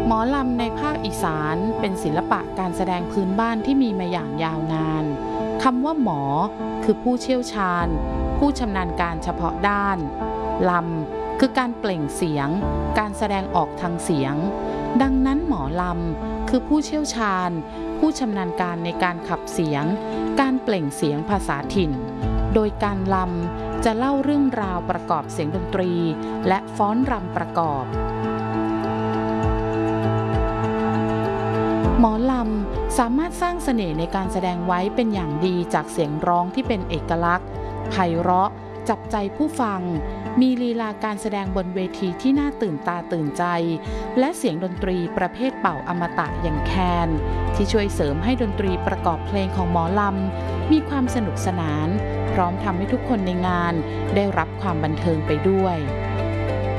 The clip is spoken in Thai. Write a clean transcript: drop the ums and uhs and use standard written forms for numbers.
หมอลำในภาคอีสานเป็นศิลปะการแสดงพื้นบ้านที่มีมาอย่างยาวนานคำว่าหมอคือผู้เชี่ยวชาญผู้ชำนาญการเฉพาะด้านลำคือการเปล่งเสียงการแสดงออกทางเสียงดังนั้นหมอลำคือผู้เชี่ยวชาญผู้ชำนาญการในการขับเสียงการเปล่งเสียงภาษาถิ่นโดยการลำจะเล่าเรื่องราวประกอบเสียงดนตรีและฟ้อนรำประกอบหมอลำสามารถสร้างเสน่ห์ในการแสดงไว้เป็นอย่างดีจากเสียงร้องที่เป็นเอกลักษณ์ไพเราะจับใจผู้ฟังมีลีลาการแสดงบนเวทีที่น่าตื่นตาตื่นใจและเสียงดนตรีประเภทเป่าอมตะอย่างแคนที่ช่วยเสริมให้ดนตรีประกอบเพลงของหมอลำมีความสนุกสนานพร้อมทำให้ทุกคนในงานได้รับความบันเทิงไปด้วย